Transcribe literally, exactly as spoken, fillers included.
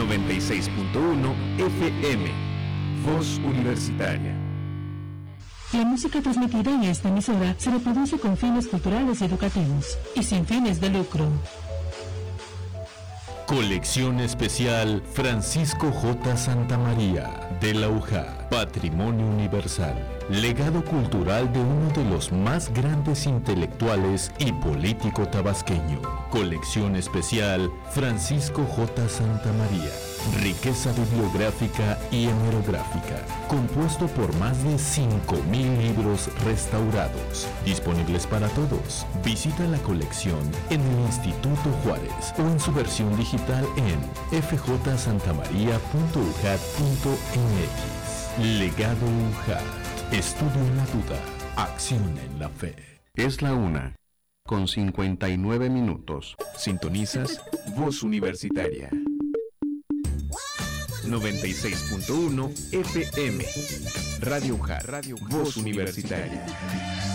noventa y seis punto uno F M, Voz Universitaria. La música transmitida en esta emisora se reproduce con fines culturales y educativos y sin fines de lucro. Colección especial Francisco J. Santamaría de la U J A, Patrimonio Universal, legado cultural de uno de los más grandes intelectuales y político tabasqueño. Colección especial Francisco J. Santamaría, riqueza bibliográfica y hemerográfica, compuesto por más de cinco mil libros restaurados, disponibles para todos. Visita la colección en el Instituto Juárez o en su versión digital en f j santamaría punto u j a t punto m x. Legado U J A T. Estudio en la duda, acción en la fe. Es la una, con cincuenta y nueve minutos. Sintonizas Voz Universitaria. noventa y seis punto uno F M. Radio U J A T, Voz Universitaria.